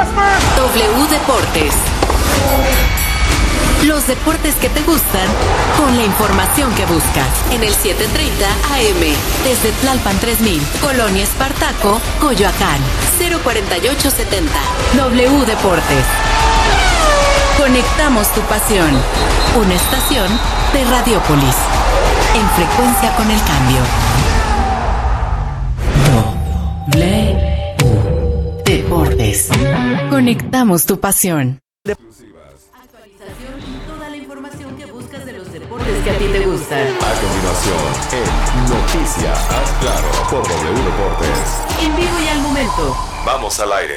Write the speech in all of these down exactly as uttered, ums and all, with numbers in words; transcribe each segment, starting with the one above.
W Deportes. Los deportes que te gustan, con la información que buscas. En el siete treinta A M, desde Tlalpan tres mil, Colonia Espartaco, Coyoacán, cero cuarenta y ocho setenta. W Deportes. Conectamos tu pasión. Una estación de Radiopolis. En frecuencia con el cambio. W Deportes. Conectamos tu pasión. Actualización y toda la información que buscas de los deportes que a ti te gustan. A continuación, en Noticias Haz Claro por W Deportes. En vivo y al momento. Vamos al aire.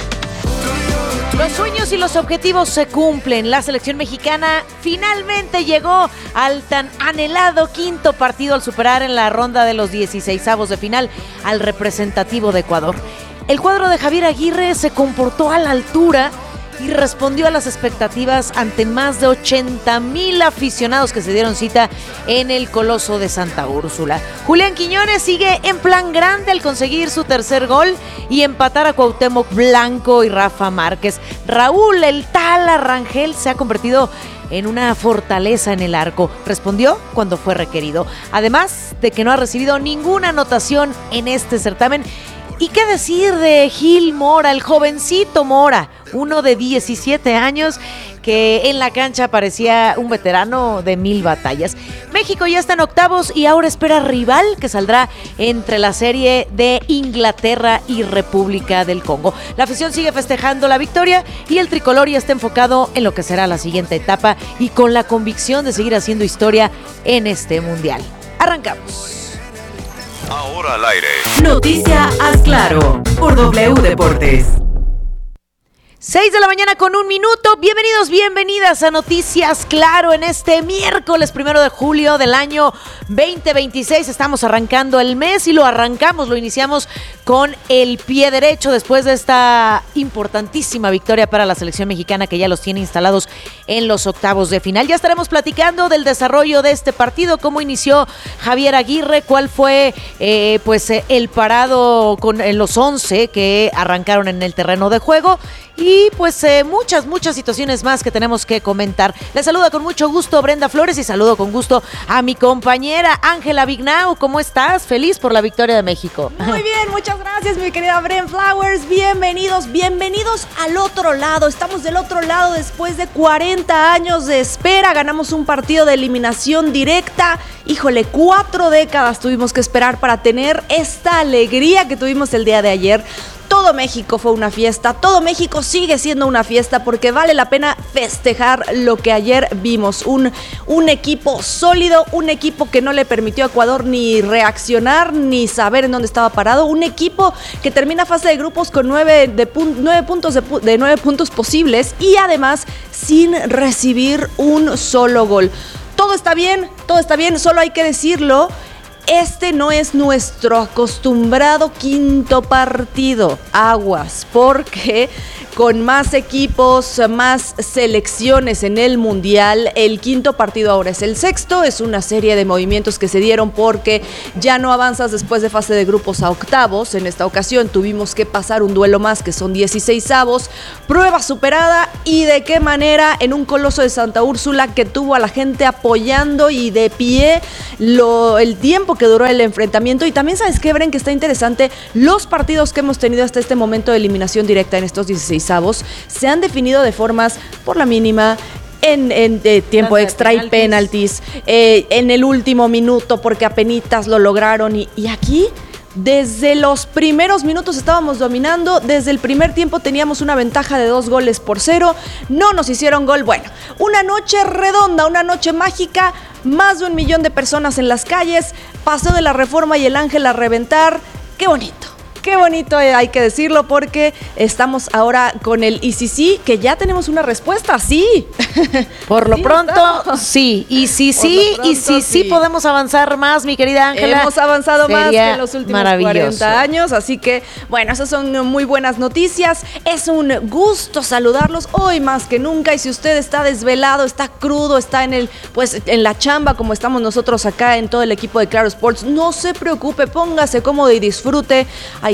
Los sueños y los objetivos se cumplen. La selección mexicana finalmente llegó al tan anhelado quinto partido al superar en la ronda de los dieciseisavos de final al representativo de Ecuador. El cuadro de Javier Aguirre se comportó a la altura y respondió a las expectativas ante más de ochenta mil aficionados que se dieron cita en el Coloso de Santa Úrsula. Julián Quiñones sigue en plan grande al conseguir su tercer gol y empatar a Cuauhtémoc Blanco y Rafa Márquez. Raúl el Tala Rangel se ha convertido en una fortaleza en el arco. Respondió cuando fue requerido. Además de que no ha recibido ninguna anotación en este certamen. ¿Y qué decir de Gil Mora, el jovencito Mora, uno de diecisiete años que en la cancha parecía un veterano de mil batallas? México ya está en octavos y ahora espera rival que saldrá entre la serie de Inglaterra y República del Congo. La afición sigue festejando la victoria y el tricolor ya está enfocado en lo que será la siguiente etapa y con la convicción de seguir haciendo historia en este mundial. Arrancamos. Ahora al aire. Noticia Haz Claro por W Deportes. seis de la mañana con un minuto. Bienvenidos, bienvenidas a Noticias Claro en este miércoles primero de julio del año veinte veintiséis. Estamos arrancando el mes y lo arrancamos, lo iniciamos con el pie derecho después de esta importantísima victoria para la selección mexicana que ya los tiene instalados en los octavos de final. Ya estaremos platicando del desarrollo de este partido, cómo inició Javier Aguirre, cuál fue eh, pues eh, el parado con eh, los once que arrancaron en el terreno de juego. Y pues eh, muchas, muchas situaciones más que tenemos que comentar. Les saluda con mucho gusto Brenda Flores y saludo con gusto a mi compañera Ángela Vignau. ¿Cómo estás? Feliz por la victoria de México. Muy bien, muchas gracias mi querida Brenda Flowers. Bienvenidos, bienvenidos al otro lado. Estamos del otro lado después de cuarenta años de espera. Ganamos un partido de eliminación directa. Híjole, cuatro décadas tuvimos que esperar para tener esta alegría que tuvimos el día de ayer. Todo México fue una fiesta, todo México sigue siendo una fiesta porque vale la pena festejar lo que ayer vimos. Un, un equipo sólido, un equipo que no le permitió a Ecuador ni reaccionar ni saber en dónde estaba parado. Un equipo que termina fase de grupos con nueve, de pun- nueve puntos de, de nueve puntos posibles y además sin recibir un solo gol. Todo está bien, todo está bien, solo hay que decirlo. Este no es nuestro acostumbrado quinto partido, aguas, porque con más equipos, más selecciones en el Mundial, el quinto partido ahora es el sexto, es una serie de movimientos que se dieron porque ya no avanzas después de fase de grupos a octavos. En esta ocasión tuvimos que pasar un duelo más que son dieciseisavos, prueba superada y de qué manera en un Coloso de Santa Úrsula que tuvo a la gente apoyando y de pie lo, el tiempo que duró el enfrentamiento. Y también, ¿sabes qué, Bren? Que está interesante, los partidos que hemos tenido hasta este momento de eliminación directa en estos dieciseisavos se han definido de formas por la mínima, en, en de tiempo extra y penaltis, eh, en el último minuto porque apenitas lo lograron y, y aquí desde los primeros minutos estábamos dominando, desde el primer tiempo teníamos una ventaja de dos goles por cero, no nos hicieron gol. Bueno, una noche redonda, una noche mágica, más de un millón de personas en las calles, Paseo de la Reforma y el Ángel a reventar, qué bonito. Qué bonito, hay que decirlo, porque estamos ahora con el I C C, que ya tenemos una respuesta, sí. Por lo sí, pronto, estamos. sí. Y si Por sí, pronto, y si sí. sí podemos avanzar más, mi querida Ángela. Hemos avanzado más que en los últimos cuarenta años, así que, bueno, esas son muy buenas noticias. Es un gusto saludarlos hoy más que nunca. Y si usted está desvelado, está crudo, está en el, pues, en la chamba, como estamos nosotros acá en todo el equipo de Claro Sports, no se preocupe, póngase cómodo y disfrute. Hay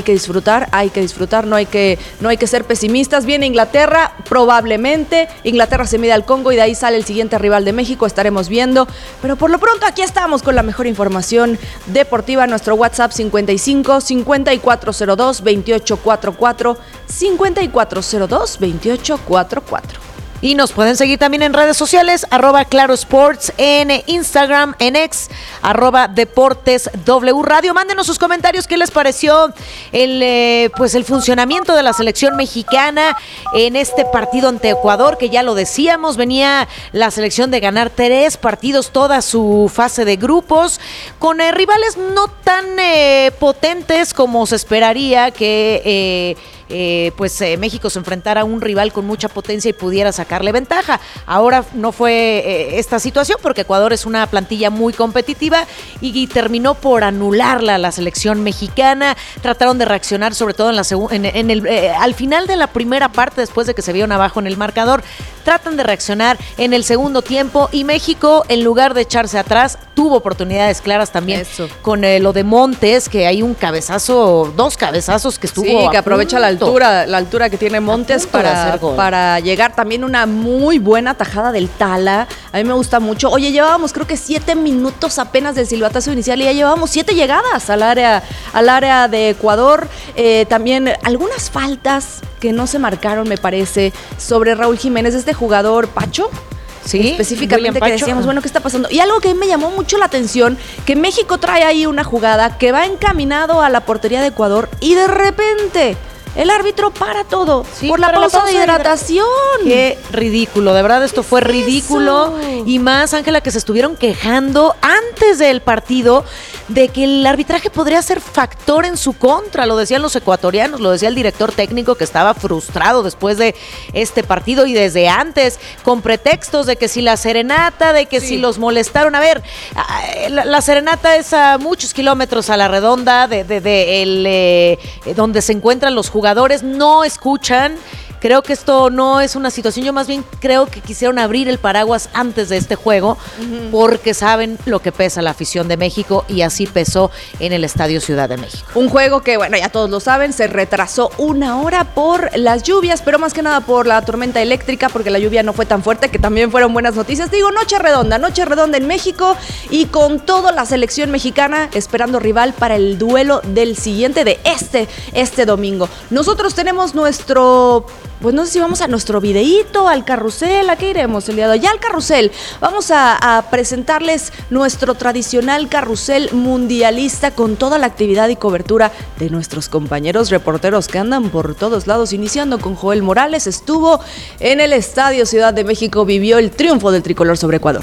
que disfrutar, hay que disfrutar, no hay que, no hay que ser pesimistas. Viene Inglaterra, probablemente, Inglaterra se mide al Congo y de ahí sale el siguiente rival de México, estaremos viendo, pero por lo pronto aquí estamos con la mejor información deportiva, nuestro WhatsApp cincuenta y cinco, cincuenta y cuatro cero dos, veintiocho cuarenta y cuatro, cincuenta y cuatro cero dos, veintiocho cuarenta y cuatro. Y nos pueden seguir también en redes sociales, arroba Claro Sports, en Instagram, en X, arroba Deportes W Radio. Mándenos sus comentarios, qué les pareció el, eh, pues el funcionamiento de la selección mexicana en este partido ante Ecuador, que ya lo decíamos, venía la selección de ganar tres partidos, toda su fase de grupos, con eh, rivales no tan eh, potentes como se esperaría que... Eh, Eh, pues eh, México se enfrentara a un rival con mucha potencia y pudiera sacarle ventaja. Ahora no fue eh, esta situación porque Ecuador es una plantilla muy competitiva y, y terminó por anularla a la selección mexicana. Trataron de reaccionar sobre todo en la segu- en, en el, eh, al final de la primera parte, después de que se vieron abajo en el marcador. Tratan de reaccionar en el segundo tiempo y México, en lugar de echarse atrás, tuvo oportunidades claras también. Eso. Con eh, lo de Montes, que hay un cabezazo, dos cabezazos que estuvo sí, que aprovecha la altura, la altura que tiene Montes para, para llegar. También una muy buena tajada del Tala. A mí me gusta mucho. Oye, llevábamos creo que siete minutos apenas del silbatazo inicial y ya llevábamos siete llegadas al área, al área de Ecuador. Eh, también algunas faltas que no se marcaron, me parece, sobre Raúl Jiménez, este jugador Pacho. Sí, específicamente que decíamos, bueno, ¿qué está pasando? Y algo que me llamó mucho la atención, que México trae ahí una jugada que va encaminado a la portería de Ecuador y de repente el árbitro para todo, sí, por la pausa, la pausa de hidratación. Qué ridículo, de verdad esto fue ridículo. Eso? Y más, Ángela, que se estuvieron quejando antes del partido de que el arbitraje podría ser factor en su contra. Lo decían los ecuatorianos, lo decía el director técnico, que estaba frustrado después de este partido y desde antes, con pretextos de que si la serenata, de que sí. si los molestaron. A ver, la, la serenata es a muchos kilómetros a la redonda de, de, de el, eh, donde se encuentran los jugadores. Jugadores no escuchan. Creo que esto no es una situación, yo más bien creo que quisieron abrir el paraguas antes de este juego, uh-huh. porque saben lo que pesa la afición de México y así pesó en el Estadio Ciudad de México. Un juego que, bueno, ya todos lo saben, se retrasó una hora por las lluvias, pero más que nada por la tormenta eléctrica, porque la lluvia no fue tan fuerte, que también fueron buenas noticias. Digo, noche redonda, noche redonda en México y con toda la selección mexicana esperando rival para el duelo del siguiente, de este, este domingo. Nosotros tenemos nuestro... Pues no sé si vamos a nuestro videíto, al carrusel, ¿a qué iremos el día de hoy? Ya al carrusel, vamos a, a presentarles nuestro tradicional carrusel mundialista con toda la actividad y cobertura de nuestros compañeros reporteros que andan por todos lados, iniciando con Joel Morales, estuvo en el Estadio Ciudad de México, vivió el triunfo del tricolor sobre Ecuador.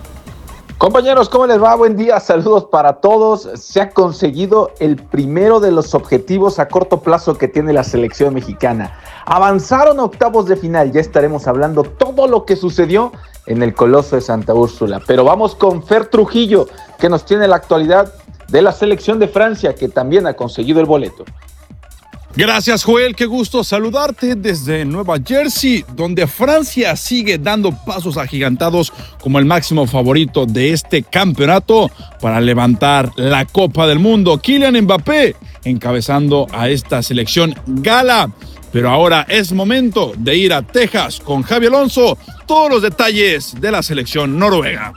Compañeros, ¿cómo les va? Buen día, saludos para todos. Se ha conseguido el primero de los objetivos a corto plazo que tiene la selección mexicana. Avanzaron a octavos de final, ya estaremos hablando todo lo que sucedió en el Coloso de Santa Úrsula. Pero vamos con Fer Trujillo, que nos tiene la actualidad de la selección de Francia, que también ha conseguido el boleto. Gracias, Joel, qué gusto saludarte desde Nueva Jersey, donde Francia sigue dando pasos agigantados como el máximo favorito de este campeonato para levantar la Copa del Mundo. Kylian Mbappé encabezando a esta selección gala. Pero ahora es momento de ir a Texas con Javi Alonso. Todos los detalles de la selección noruega.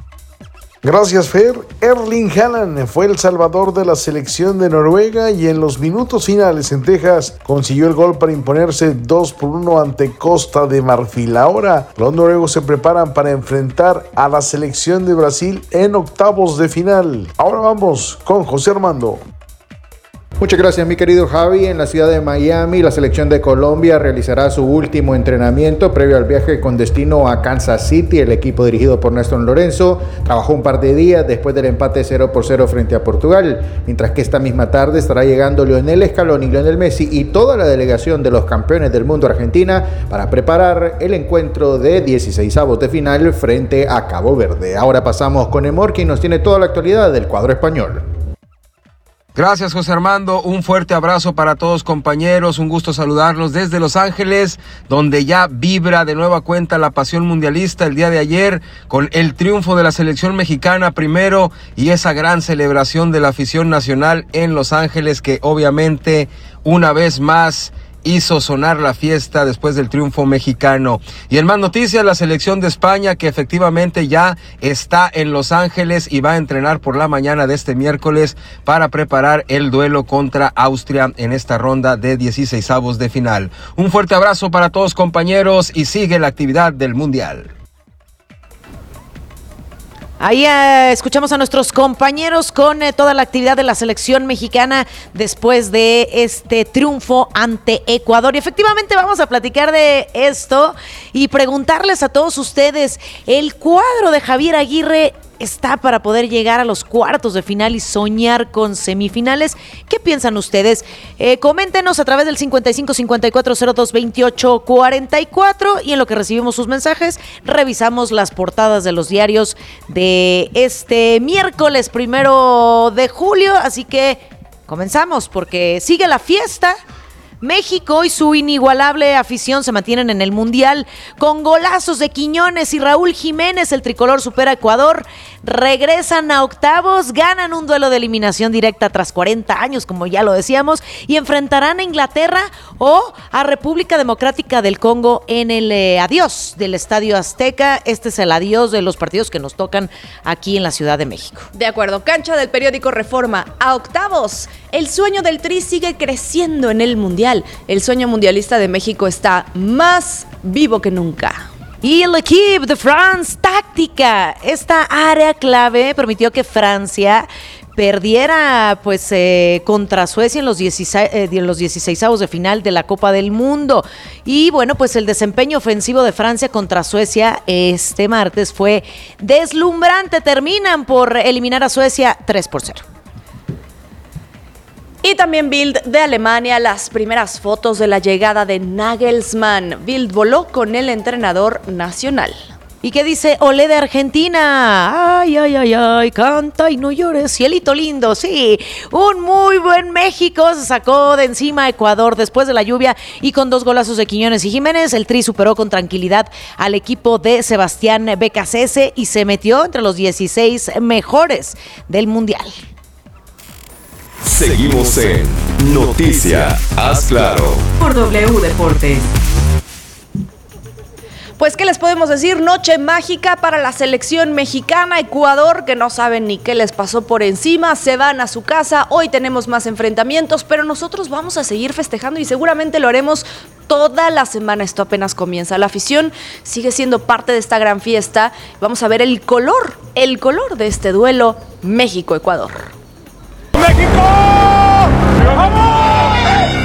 Gracias, Fer. Erling Haaland fue el salvador de la selección de Noruega y en los minutos finales en Texas consiguió el gol para imponerse dos por uno ante Costa de Marfil. Ahora los noruegos se preparan para enfrentar a la selección de Brasil en octavos de final. Ahora vamos con José Armando. Muchas gracias, mi querido Javi. En la ciudad de Miami, la selección de Colombia realizará su último entrenamiento previo al viaje con destino a Kansas City. El equipo dirigido por Néstor Lorenzo trabajó un par de días después del empate cero por cero frente a Portugal, mientras que esta misma tarde estará llegando Lionel Scaloni, Lionel Messi y toda la delegación de los campeones del mundo Argentina para preparar el encuentro de dieciseisavos de final frente a Cabo Verde. Ahora pasamos con Emor, quien nos tiene toda la actualidad del cuadro español. Gracias, José Armando. Un fuerte abrazo para todos, compañeros. Un gusto saludarlos desde Los Ángeles, donde ya vibra de nueva cuenta la pasión mundialista el día de ayer con el triunfo de la selección mexicana primero y esa gran celebración de la afición nacional en Los Ángeles que obviamente una vez más hizo sonar la fiesta después del triunfo mexicano. Y en más noticias, la selección de España que efectivamente ya está en Los Ángeles y va a entrenar por la mañana de este miércoles para preparar el duelo contra Austria en esta ronda de dieciseisavos de final. Un fuerte abrazo para todos, compañeros, y sigue la actividad del Mundial. Ahí eh, escuchamos a nuestros compañeros con eh, toda la actividad de la selección mexicana después de este triunfo ante Ecuador. Y efectivamente vamos a platicar de esto y preguntarles a todos ustedes, ¿el cuadro de Javier Aguirre está para poder llegar a los cuartos de final y soñar con semifinales? ¿Qué piensan ustedes? Eh, coméntenos a través del cincuenta y cinco cincuenta y cuatro cero dos veintiocho cuarenta y cuatro y en lo que recibimos sus mensajes revisamos las portadas de los diarios de este miércoles primero de julio, así que comenzamos porque sigue la fiesta. México y su inigualable afición se mantienen en el Mundial con golazos de Quiñones y Raúl Jiménez. El tricolor supera a Ecuador, regresan a octavos, ganan un duelo de eliminación directa tras cuarenta años, como ya lo decíamos, y enfrentarán a Inglaterra o a República Democrática del Congo en el eh, adiós del Estadio Azteca. Este es el adiós de los partidos que nos tocan aquí en la Ciudad de México. De acuerdo, cancha del periódico Reforma, a octavos. El sueño del Tri sigue creciendo en el Mundial. El sueño mundialista de México está más vivo que nunca. Y el equipo de France táctica. Esta área clave permitió que Francia perdiera pues eh, contra Suecia en los, dieciséis, eh, en los dieciseisavos de final de la Copa del Mundo. Y bueno, pues el desempeño ofensivo de Francia contra Suecia este martes fue deslumbrante. Terminan por eliminar a Suecia tres por cero. Y también Bild de Alemania, las primeras fotos de la llegada de Nagelsmann. Bild voló con el entrenador nacional. ¿Y qué dice Olé de Argentina? Ay, ay, ay, ay, canta y no llores, cielito lindo, sí. Un muy buen México se sacó de encima a Ecuador después de la lluvia y con dos golazos de Quiñones y Jiménez. El Tri superó con tranquilidad al equipo de Sebastián Becasese y se metió entre los dieciséis mejores del Mundial. Seguimos en Noticia Haz Claro por W Deportes. Pues, ¿qué les podemos decir? Noche mágica para la selección mexicana. Ecuador, que no saben ni qué les pasó por encima, se van a su casa. Hoy tenemos más enfrentamientos, pero nosotros vamos a seguir festejando y seguramente lo haremos toda la semana. Esto apenas comienza. La afición sigue siendo parte de esta gran fiesta. Vamos a ver el color, el color de este duelo México-Ecuador. ¡México! ¡Vamos!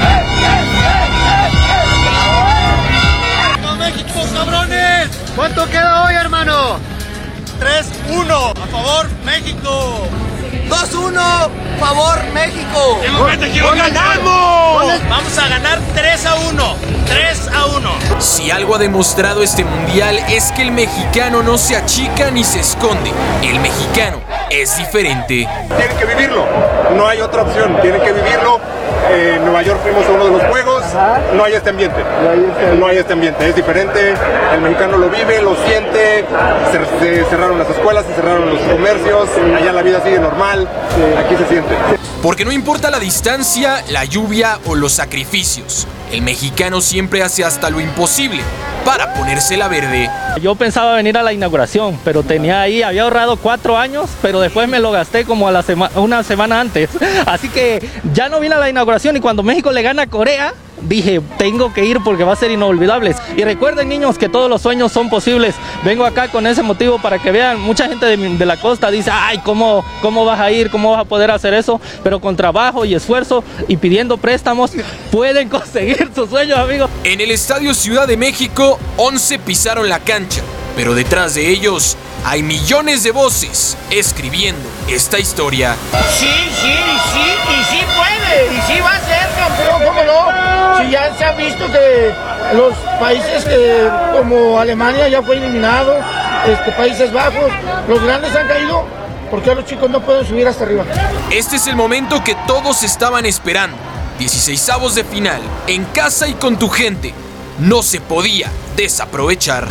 ¡México, cabrones! ¿Cuánto queda hoy, hermano? tres uno, a favor México. dos uno, favor México. ¡Ganamos! Vamos a ganar tres a uno. tres a uno. Si algo ha demostrado este mundial es que el mexicano no se achica ni se esconde. El mexicano es diferente. Tienen que vivirlo, no hay otra opción, tienen que vivirlo. Eh, en Nueva York fuimos a uno de los juegos, no hay este ambiente, no hay este ambiente, es diferente, el mexicano lo vive, lo siente, se, se cerraron las escuelas, se cerraron los comercios, allá la vida sigue normal, aquí se siente. Porque no importa la distancia, la lluvia o los sacrificios, el mexicano siempre hace hasta lo imposible para ponérsela verde. Yo pensaba venir a la inauguración, pero tenía ahí, había ahorrado cuatro años, pero después me lo gasté como a la sema, una semana antes. Así que ya no vine a la inauguración y cuando México le gana a Corea, dije, tengo que ir porque va a ser inolvidable. Y recuerden, niños, que todos los sueños son posibles. Vengo acá con ese motivo para que vean, mucha gente de, de la costa dice, ay, ¿cómo, ¿cómo vas a ir? ¿Cómo vas a poder hacer eso? Pero con trabajo y esfuerzo y pidiendo préstamos, pueden conseguir sus sueños, amigos. En el Estadio Ciudad de México, once pisaron la cancha, pero detrás de ellos hay millones de voces escribiendo esta historia. Sí, sí, sí, y sí puede, y sí va a ser campeón, ¿cómo no? Si ya se ha visto que los países que, como Alemania ya fue eliminado, este, Países Bajos, los grandes han caído ¿Por qué los chicos no pueden subir hasta arriba? Este es el momento que todos estaban esperando. dieciseisavos de final, en casa y con tu gente. No se podía desaprovechar.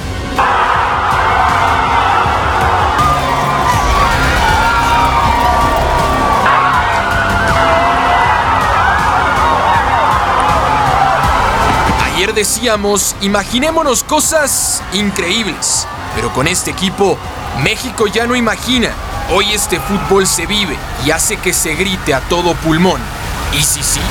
Ayer decíamos, imaginémonos cosas increíbles, pero con este equipo, México ya no imagina. Hoy este fútbol se vive y hace que se grite a todo pulmón. ¿Y sí, sí?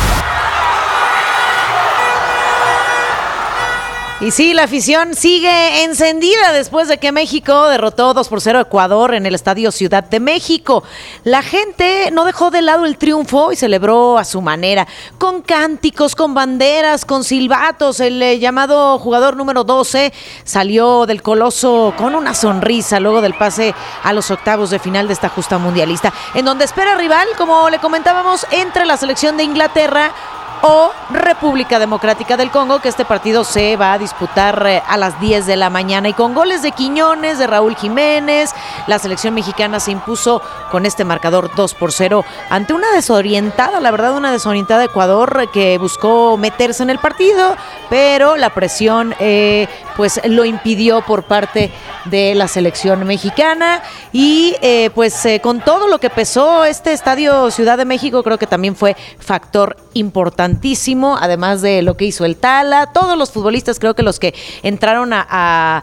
Y sí, la afición sigue encendida después de que México derrotó dos por cero a Ecuador en el Estadio Ciudad de México. La gente no dejó de lado el triunfo y celebró a su manera, con cánticos, con banderas, con silbatos. El eh, llamado jugador número doce salió del Coloso con una sonrisa luego del pase a los octavos de final de esta justa mundialista, en donde espera rival, como le comentábamos, entre la selección de Inglaterra o República Democrática del Congo, que este partido se va a disputar eh, a las diez de la mañana. Y con goles de Quiñones, de Raúl Jiménez, la selección mexicana se impuso con este marcador dos por cero ante una desorientada, la verdad, una desorientada Ecuador eh, que buscó meterse en el partido, pero la presión eh, pues lo impidió por parte de la selección mexicana. Y eh, pues eh, con todo lo que pesó este Estadio Ciudad de México, creo que también fue factor importantísimo, además de lo que hizo el Tala, todos los futbolistas, creo que los que entraron a, a,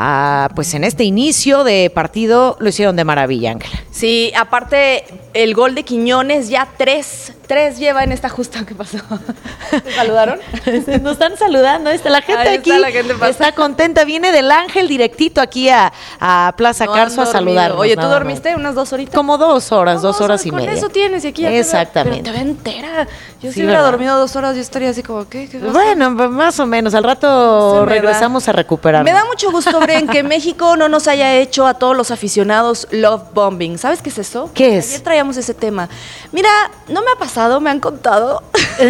a pues en este inicio de partido lo hicieron de maravilla, Ángela. Sí, aparte el gol de Quiñones, ya tres, tres lleva en esta justa. ¿Qué pasó? ¿Te saludaron? Nos están saludando, está la gente Ahí aquí, está, la gente está contenta, viene del Ángel directito aquí a, a Plaza No Carso han a dormido. saludarnos. Oye, ¿tú nada dormiste más. unas dos horitas? Como dos horas, No, dos horas y con media. eso tienes y aquí ya te veo- Exactamente. Pero te veo entera. Yo Sí, si hubiera ¿verdad? dormido dos horas, yo estaría así como, ¿qué? ¿Qué pasa? Bueno, pues más o menos, al rato Se me regresamos da. a recuperar. Me da mucho gusto, Bren, que México no nos haya hecho a todos los aficionados love bombing. ¿Sabes qué es eso? ¿Qué es? Ayer traíamos ese tema. Mira, no me ha pasado, me han contado.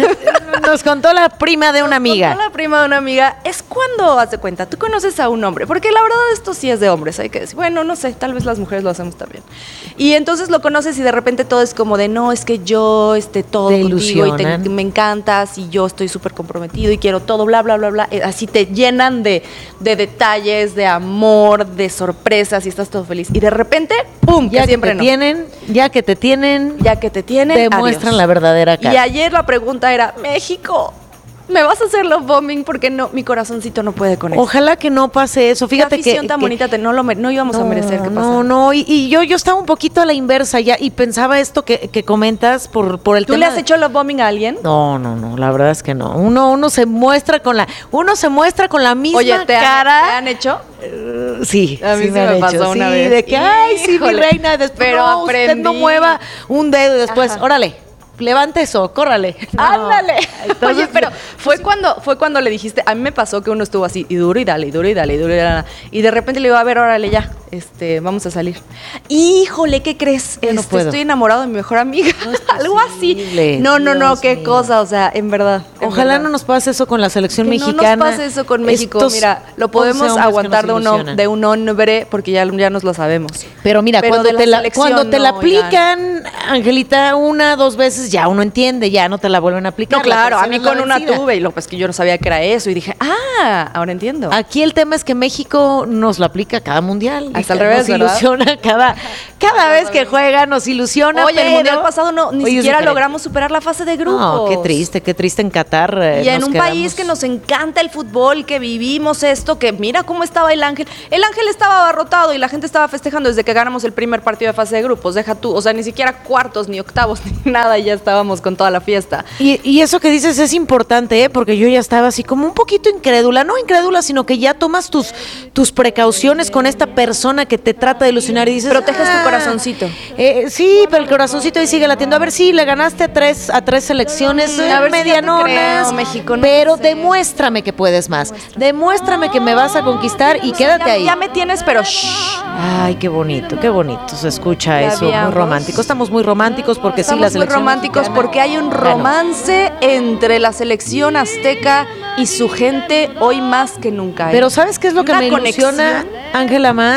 Nos contó la prima de una amiga. Contó la prima de una amiga. Es cuando, haz de cuenta, tú conoces a un hombre. Porque la verdad esto sí es de hombres, hay que decir. Bueno, no sé, tal vez las mujeres lo hacemos también. Y entonces lo conoces y de repente todo es como de, no, es que yo, este, todo Te contigo y te- ilusionan. me encantas y yo estoy súper comprometido y quiero todo, bla, bla, bla, bla. Eh, Así te llenan de, de detalles, de amor, de sorpresas y estás todo feliz. Y de repente, ¡pum! Ya que siempre que te no. tienen, ya que te tienen, Ya que te tienen, demuestran adiós. la verdadera cara. Y ayer la pregunta era, México, ¿me vas a hacer love bombing? Porque no, mi corazoncito no puede con eso. Ojalá que no pase eso. Fíjate Qué que, afición tan que- bonita, te- no, lo, me- no íbamos a merecer que pasara. no, no, y, y yo, yo estaba un poquito a la inversa ya y pensaba esto que, que comentas por, por el ¿Tú tema. le has hecho love bombing a alguien? No, no, no, la verdad es que no. Uno, uno se muestra con la, uno se muestra con la misma Oye, ¿te han, cara. ¿te han hecho? Uh, sí, A mí sí me, han me hecho, pasó una sí, vez. de que, ay, sí, mi Híjole, reina, después, pero no, usted no aprendí. mueva un dedo y después, Ajá. órale, levante eso, córrale. No. ¡Ándale! Entonces, Oye, pero fue cuando, fue cuando le dijiste, a mí me pasó que uno estuvo así, y duro y dale, y duro y dale, y duro y dale. Y de repente le digo, a ver, órale ya, este, vamos a salir. Híjole, ¿qué crees? Yo no Este, puedo. estoy enamorado de mi mejor amiga. Algo así. posible, No, no, no, Dios qué mío. cosa, o sea, en verdad. en Ojalá verdad. no nos pase eso con la selección Que mexicana. No nos pase eso con México. Estos Mira, lo once podemos hombres que aguantar nos de un, hom- ilusionan. de un hombre porque ya, ya nos lo sabemos. Pero mira, Pero cuando, de la te la, selección, cuando te la no, aplican, Angelita, una, dos veces, ya uno entiende, ya no te la vuelven a aplicar. No, claro, La a mí tercera es con la una vencida. tuve y lo pues que yo no sabía que era eso y dije, ah, ahora entiendo. Aquí el tema es que México nos lo aplica cada mundial. Hasta al Nos revés, ¿verdad? ilusiona cada, cada vez que juega, nos ilusiona. Oye, el pero mundial pasado no, ni hoy es siquiera diferente. logramos superar la fase de grupos. No, qué triste, qué triste en Qatar. eh, Y en nos un quedamos- país que nos encanta el fútbol, que vivimos esto, que mira cómo estaba el Ángel. El Ángel estaba abarrotado y la gente estaba festejando desde que ganamos el primer partido de fase de grupos. Deja tú, o sea, ni siquiera cuartos, ni octavos, ni nada, y ya estábamos con toda la fiesta. Y, y eso que dices es importante, ¿eh? Porque yo ya estaba así como un poquito incrédula, no incrédula, sino que ya tomas tus, tus precauciones con esta persona que te trata de ilusionar y dices... Proteges tu "Ah, corazoncito. eh, sí, pero el corazoncito ahí sigue latiendo. A ver, sí, le ganaste a tres, a tres selecciones Mm, a ver si ya te medianonas, creo, México, no pero sé. demuéstrame que puedes más. Demuéstrame que me vas a conquistar y quédate ya, ahí. Ya me tienes, pero shh. Ay, qué bonito, qué bonito se escucha Ya eso, muy habíamos. romántico. Estamos muy románticos porque sí, la Estamos muy selección románticos mexicana- porque hay un Bueno, romance entre la selección azteca y su gente hoy más que nunca. ¿eh? pero ¿sabes qué es lo que Una me ilusiona, conexión. Ángela, más?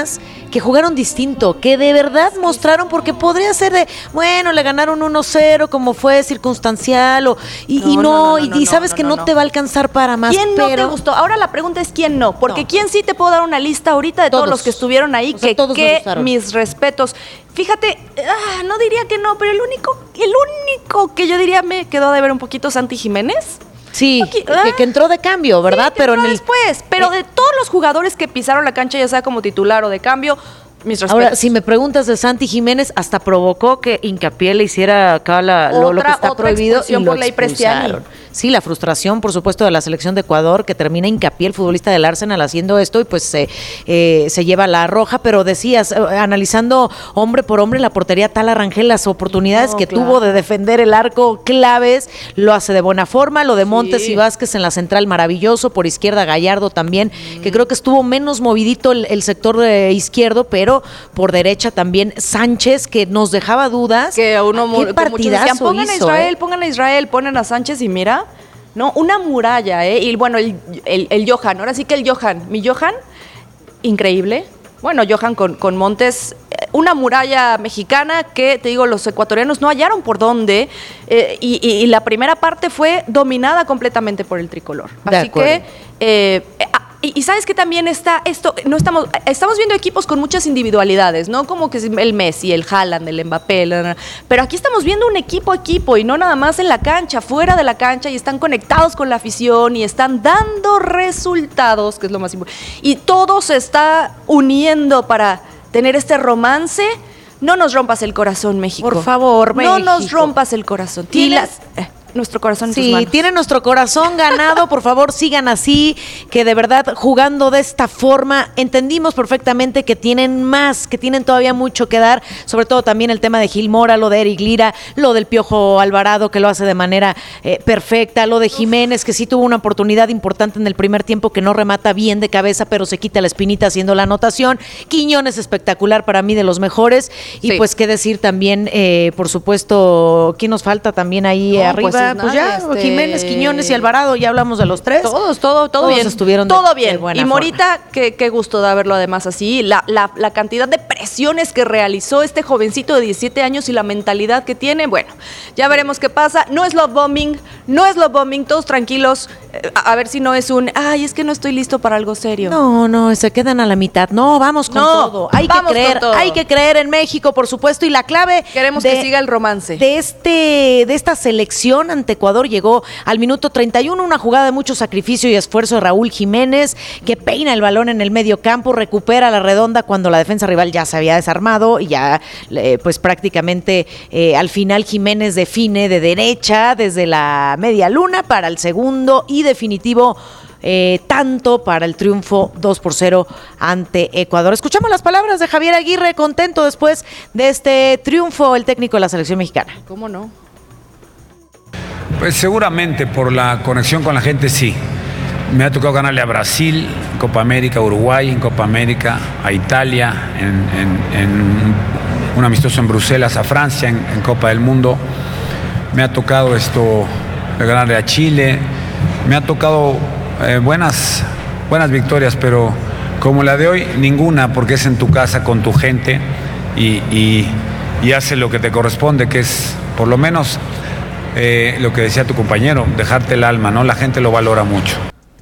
que jugaron distinto, que de verdad mostraron, porque podría ser de, bueno, le ganaron uno cero, como fue circunstancial, o, y no, y, no, no, no, no, y, y sabes no, no, que no, no te va a alcanzar para más. ¿Quién pero... no te gustó? Ahora la pregunta es ¿quién no? Porque no. ¿quién sí te puedo dar una lista ahorita de todos, todos los que estuvieron ahí? O sea, que todos que mis respetos. Fíjate, ah, no diría que no, pero el único, el único que yo diría me quedó de ver un poquito Santi Jiménez. Sí, okay, ah, que, que entró de cambio, ¿verdad? Sí, pero en el... después. Pero de todos los jugadores que pisaron la cancha, ya sea como titular o de cambio, mis respetos. Ahora, si me preguntas de Santi Jiménez, hasta provocó que Hincapié le hiciera acá la, otra, lo, lo que está otra prohibido y lo por ley Prestiani. Sí, la frustración, por supuesto, de la selección de Ecuador, que termina Hincapié, el futbolista del Arsenal, haciendo esto y pues se, eh, se lleva la roja. Pero decías, eh, analizando hombre por hombre la portería, Tala Rangel, las oportunidades no, que claro. tuvo de defender el arco claves, lo hace de buena forma. Lo de Montes sí. y Vázquez en la central, maravilloso. Por izquierda, Gallardo también, mm. que creo que estuvo menos movidito el, el sector eh, izquierdo, pero por derecha también Sánchez, que nos dejaba dudas. Que uno ¿Qué partidazo decían, pongan hizo, a Israel, eh? pongan a Israel, ponen a Sánchez y mira... No, una muralla, ¿eh? Y bueno, el, el, el Johan, ahora sí que el Johan, mi Johan, increíble. Bueno, Johan con, con Montes, una muralla mexicana que, te digo, los ecuatorianos no hallaron por dónde, eh, y, y, y la primera parte fue dominada completamente por el tricolor. De Así acuerdo. que... Eh, Y, y sabes que también está esto, no estamos, estamos viendo equipos con muchas individualidades, ¿no? Como que el Messi, el Haaland, el Mbappé, el, pero aquí estamos viendo un equipo a equipo y no nada más en la cancha, fuera de la cancha, y están conectados con la afición y están dando resultados, que es lo más importante. Y todo se está uniendo para tener este romance. No nos rompas el corazón, México. Por favor, México. No nos rompas el corazón. Tienes... Eh. Nuestro corazón en sí, tus manos. Tiene nuestro corazón ganado, por favor sigan así, que de verdad jugando de esta forma, entendimos perfectamente que tienen más, que tienen todavía mucho que dar, sobre todo también el tema de Gil Mora, lo de Eric Lira, lo del Piojo Alvarado que lo hace de manera eh, perfecta, lo de Jiménez que sí tuvo una oportunidad importante en el primer tiempo que no remata bien de cabeza, pero se quita la espinita haciendo la anotación. Quiñones espectacular, para mí de los mejores, y sí. pues qué decir también, eh, por supuesto, ¿quién nos falta también ahí no, arriba? Pues Pues ya, este... Jiménez, Quiñones y Alvarado, ya hablamos de los tres. Todos, todo, todo Todos bien. estuvieron todo de, bien. De buena y Morita, qué, qué gusto de verlo además así. La, la, la cantidad de presiones que realizó este jovencito de diecisiete años y la mentalidad que tiene, bueno, ya veremos qué pasa. No es love bombing, no es love bombing, todos tranquilos. A, a ver si no es un, ay, es que no estoy listo para algo serio. No, no, se quedan a la mitad. No, vamos con no, todo. Hay que creer, hay que creer en México, por supuesto, y la clave. Queremos de, que siga el romance. De este, de esta selección ante Ecuador llegó al minuto treinta y uno, una jugada de mucho sacrificio y esfuerzo de Raúl Jiménez, que peina el balón en el medio campo, recupera la redonda cuando la defensa rival ya se había desarmado y ya eh, pues prácticamente eh, al final Jiménez define de derecha desde la media luna para el segundo y definitivo Eh, tanto para el triunfo dos por cero ante Ecuador. Escuchamos las palabras de Javier Aguirre, contento después de este triunfo, el técnico de la selección mexicana. ¿Cómo no? Pues seguramente por la conexión con la gente sí. Me ha tocado ganarle a Brasil, en Copa América, a Uruguay en Copa América, a Italia, en, en, en un amistoso en Bruselas, a Francia en, en Copa del Mundo. Me ha tocado esto ganarle a Chile. Me ha tocado eh, buenas, buenas victorias, pero como la de hoy, ninguna, porque es en tu casa con tu gente y, y, y hace lo que te corresponde, que es por lo menos eh, lo que decía tu compañero, dejarte el alma, ¿no? La gente lo valora mucho.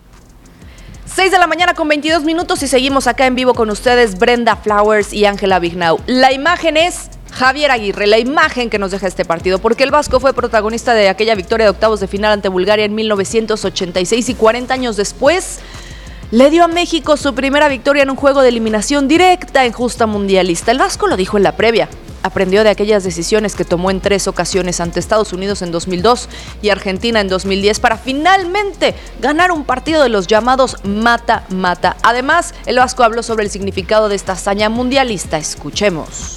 seis de la mañana con veintidós minutos y seguimos acá en vivo con ustedes, Brenda Flowers y Ángela Vignau. La imagen es Javier Aguirre, la imagen que nos deja este partido, porque el Vasco fue protagonista de aquella victoria de octavos de final ante Bulgaria en mil novecientos ochenta y seis y cuarenta años después le dio a México su primera victoria en un juego de eliminación directa en justa mundialista. El Vasco lo dijo en la previa. Aprendió de aquellas decisiones que tomó en tres ocasiones ante Estados Unidos en dos mil dos y Argentina en dos mil diez para finalmente ganar un partido de los llamados mata-mata. Además, el Vasco habló sobre el significado de esta hazaña mundialista. Escuchemos.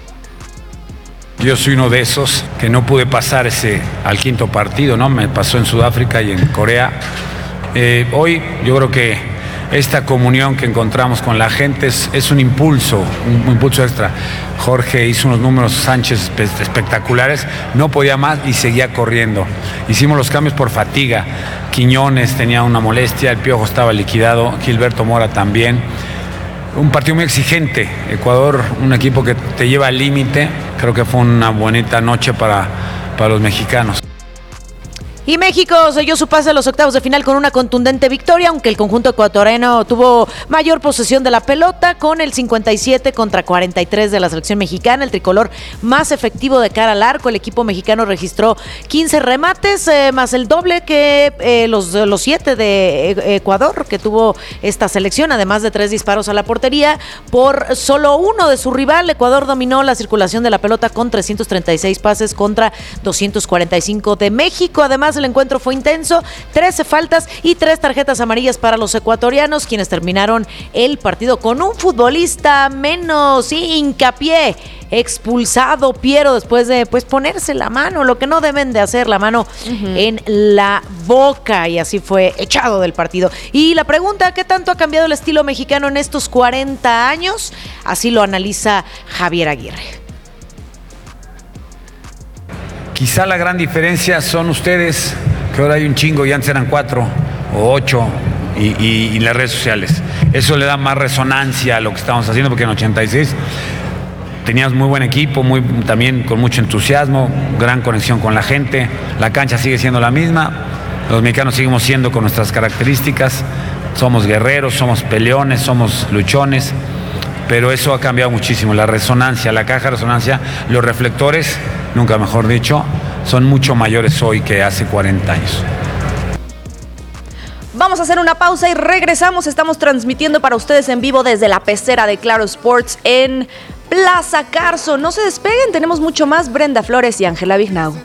Yo soy uno de esos que no pude pasar ese al quinto partido, ¿no? Me pasó en Sudáfrica y en Corea. Eh, hoy yo creo que esta comunión que encontramos con la gente es, es un impulso, un, un impulso extra. Jorge hizo unos números, Sánchez espectaculares, no podía más y seguía corriendo. Hicimos los cambios por fatiga. Quiñones tenía una molestia, el Piojo estaba liquidado, Gilberto Mora también. un partido muy exigente. Ecuador, un equipo que te lleva al límite. Creo que fue una bonita noche para, para los mexicanos. Y México selló su pase a los octavos de final con una contundente victoria, aunque el conjunto ecuatoriano tuvo mayor posesión de la pelota con el cincuenta y siete contra cuarenta y tres de la selección mexicana, el tricolor más efectivo de cara al arco. El equipo mexicano registró quince remates, eh, más el doble que eh, los, los siete de Ecuador que tuvo esta selección, además de tres disparos a la portería por solo uno de su rival. Ecuador dominó la circulación de la pelota con trescientos treinta y seis pases contra doscientos cuarenta y cinco de México. Además, el encuentro fue intenso, trece faltas y tres tarjetas amarillas para los ecuatorianos, quienes terminaron el partido con un futbolista menos. Hincapié, expulsado Piero después de pues ponerse la mano, lo que no deben de hacer, la mano uh-huh. en la boca, y así fue echado del partido. Y la pregunta, ¿qué tanto ha cambiado el estilo mexicano en estos cuarenta años? Así lo analiza Javier Aguirre. Quizá la gran diferencia son ustedes, que ahora hay un chingo y antes eran cuatro o ocho, y, y, y las redes sociales. Eso le da más resonancia a lo que estamos haciendo, porque en ochenta y seis teníamos muy buen equipo, muy, también con mucho entusiasmo, gran conexión con la gente. La cancha sigue siendo la misma, los mexicanos seguimos siendo con nuestras características, somos guerreros, somos peleones, somos luchones, pero eso ha cambiado muchísimo. La resonancia, la caja de resonancia, los reflectores, nunca mejor dicho, son mucho mayores hoy que hace cuarenta años. Vamos a hacer una pausa y regresamos. Estamos transmitiendo para ustedes en vivo desde la pecera de Claro Sports en Plaza Carso. No se despeguen, tenemos mucho más. Brenda Flores y Ángela Vignau.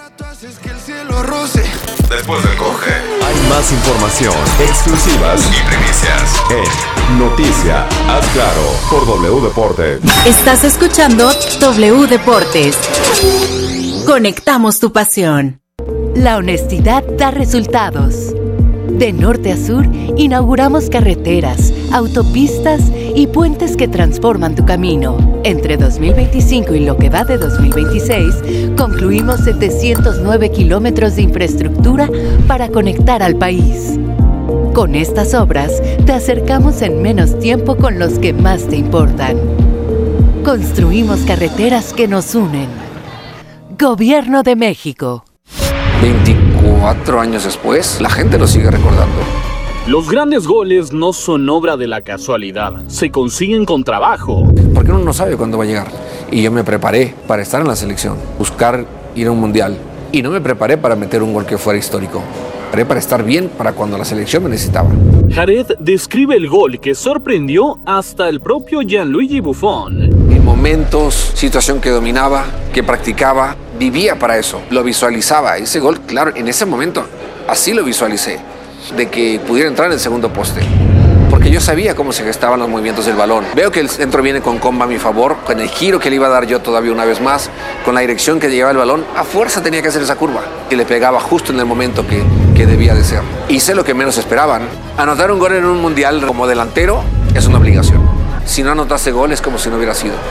Después del corte, hay más información, exclusivas y primicias en Noticia Haz Claro por W Deportes. Estás escuchando W Deportes. Conectamos tu pasión. La honestidad da resultados. De norte a sur, inauguramos carreteras, autopistas y puentes que transforman tu camino. Entre dos mil veinticinco y lo que va de dos mil veintiséis, concluimos setecientos nueve kilómetros de infraestructura para conectar al país. Con estas obras, te acercamos en menos tiempo con los que más te importan. Construimos carreteras que nos unen. Gobierno de México. veinticuatro años después, la gente lo sigue recordando. Los grandes goles no son obra de la casualidad, se consiguen con trabajo. Porque uno no sabe cuándo va a llegar. Y yo me preparé para estar en la selección, buscar ir a un mundial. Y no me preparé para meter un gol que fuera histórico. Me preparé para estar bien para cuando la selección me necesitaba. Jared describe el gol que sorprendió hasta el propio Gianluigi Buffon. En momentos, situación que dominaba, que practicaba, vivía para eso, lo visualizaba. Ese gol, claro, en ese momento, así lo visualicé, de que pudiera entrar en el segundo poste. Porque yo sabía cómo se gestaban los movimientos del balón. Veo que el centro viene con comba a mi favor, con el giro que le iba a dar yo todavía una vez más, con la dirección que llevaba el balón, a fuerza tenía que hacer esa curva. Y le pegaba justo en el momento que, que debía de ser. Hice lo que menos esperaban. Anotar un gol en un mundial como delantero es una obligación. Si no anotaste gol es como si no hubiera sido.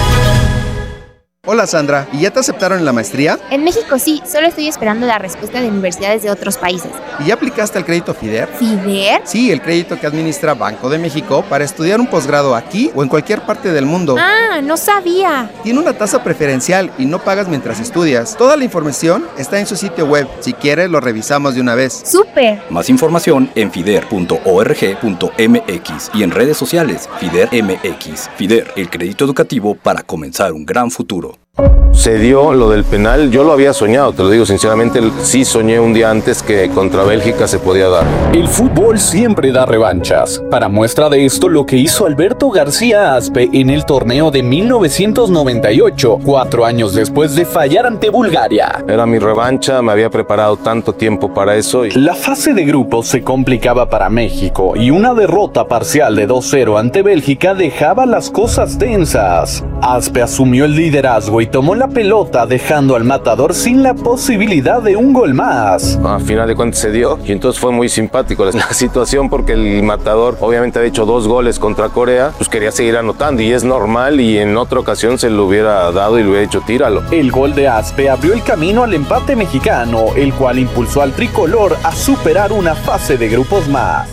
Hola Sandra, ¿y ya te aceptaron en la maestría? En México sí, solo estoy esperando la respuesta de universidades de otros países. ¿Y ya aplicaste el crédito FIDER? ¿FIDER? Sí, el crédito que administra Banco de México para estudiar un posgrado aquí o en cualquier parte del mundo. Ah, no sabía. Tiene una tasa preferencial y no pagas mientras estudias. Toda la información está en su sitio web. Si quieres, lo revisamos de una vez. ¡Súper! Más información en fider punto org punto m x y en redes sociales FIDER M X. FIDER, el crédito educativo para comenzar un gran futuro. Se dio lo del penal, yo lo había soñado, te lo digo sinceramente, sí soñé un día antes que contra Bélgica se podía dar. El fútbol siempre da revanchas. Para muestra de esto, lo que hizo Alberto García Aspe en el torneo de mil novecientos noventa y ocho, cuatro años después de fallar ante Bulgaria. Era mi revancha, me había preparado tanto tiempo para eso. Y... La fase de grupos se complicaba para México y una derrota parcial de dos cero ante Bélgica dejaba las cosas tensas. Aspe asumió el liderazgo y tomó la pelota, dejando al matador sin la posibilidad de un gol más. A final de cuentas se dio y entonces fue muy simpático la situación porque el matador obviamente había hecho dos goles contra Corea, pues quería seguir anotando y es normal, y en otra ocasión se lo hubiera dado y le hubiera dicho tíralo. El gol de Aspe abrió el camino al empate mexicano, el cual impulsó al tricolor a superar una fase de grupos más.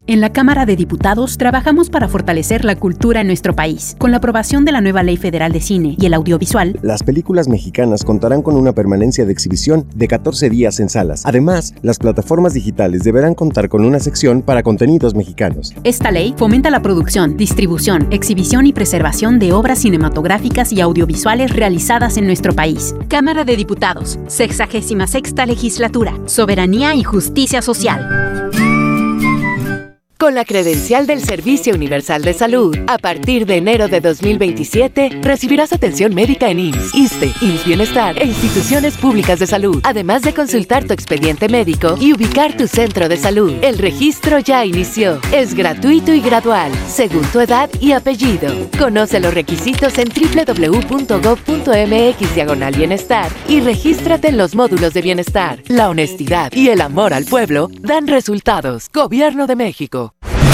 En la Cámara de Diputados trabajamos para fortalecer la cultura en nuestro país. Con la aprobación de la nueva Ley Federal de Cine y el Audiovisual, las películas mexicanas contarán con una permanencia de exhibición de catorce días en salas. Además, las plataformas digitales deberán contar con una sección para contenidos mexicanos. Esta ley fomenta la producción, distribución, exhibición y preservación de obras cinematográficas y audiovisuales realizadas en nuestro país. Cámara de Diputados, sexagésima sexta Legislatura, Soberanía y Justicia Social. Con la credencial del Servicio Universal de Salud, a partir de enero de dos mil veintisiete, recibirás atención médica en I M S S, ISSSTE, I M S S Bienestar e instituciones públicas de salud, además de consultar tu expediente médico y ubicar tu centro de salud. El registro ya inició. Es gratuito y gradual, según tu edad y apellido. Conoce los requisitos en doble u doble u doble u punto gob punto eme equis diagonal bienestar y regístrate en los módulos de bienestar. La honestidad y el amor al pueblo dan resultados. Gobierno de México.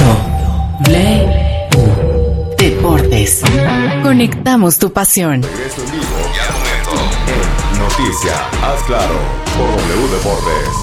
W Deportes. Conectamos tu pasión. Regreso en vivo y al momento en Noticia, haz claro, por W Deportes.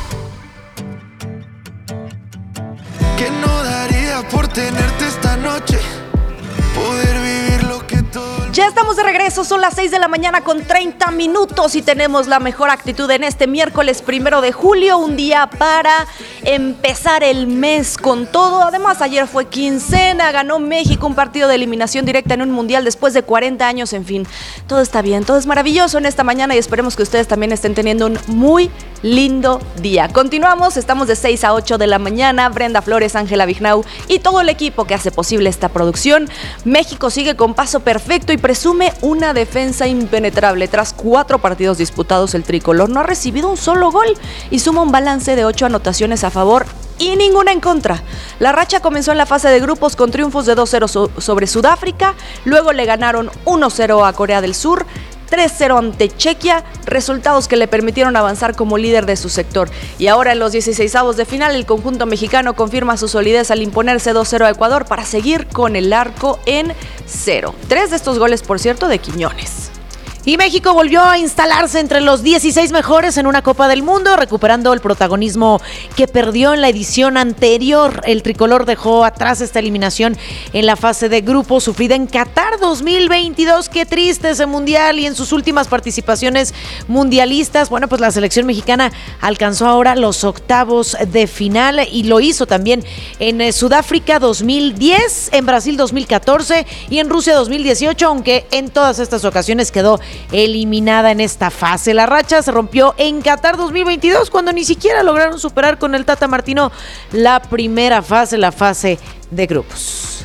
¿Qué no daría por tenerte esta noche? Poder vivir lo que todo... Ya estamos de regreso, son las seis de la mañana con treinta minutos y tenemos la mejor actitud en este miércoles primero de julio, un día para empezar el mes con todo. Además, ayer fue quincena, ganó México un partido de eliminación directa en un mundial después de cuarenta años, en fin, todo está bien, todo es maravilloso en esta mañana y esperemos que ustedes también estén teniendo un muy lindo día. Continuamos, estamos de seis a ocho de la mañana, Brenda Flores, Ángela Vignau y todo el equipo que hace posible esta producción. México sigue con paso perfecto y presume una defensa impenetrable. Tras cuatro partidos disputados, el tricolor no ha recibido un solo gol y suma un balance de ocho anotaciones a favor y ninguna en contra. La racha comenzó en la fase de grupos con triunfos de dos cero so- sobre Sudáfrica, luego le ganaron uno cero a Corea del Sur, tres cero ante Chequia, resultados que le permitieron avanzar como líder de su sector. Y ahora en los dieciseisavos de final, el conjunto mexicano confirma su solidez al imponerse dos cero a Ecuador para seguir con el arco en cero. Tres de estos goles, por cierto, de Quiñones. Y México volvió a instalarse entre los dieciséis mejores en una Copa del Mundo, recuperando el protagonismo que perdió en la edición anterior. El tricolor dejó atrás esta eliminación en la fase de grupos sufrida en Qatar dos mil veintidós. Qué triste ese mundial, y en sus últimas participaciones mundialistas, bueno, pues la selección mexicana alcanzó ahora los octavos de final y lo hizo también en Sudáfrica dos mil diez, en Brasil dos mil catorce y en Rusia dos mil dieciocho, aunque en todas estas ocasiones quedó eliminada en esta fase. La racha se rompió en Qatar dos mil veintidós cuando ni siquiera lograron superar con el Tata Martino la primera fase, la fase de grupos.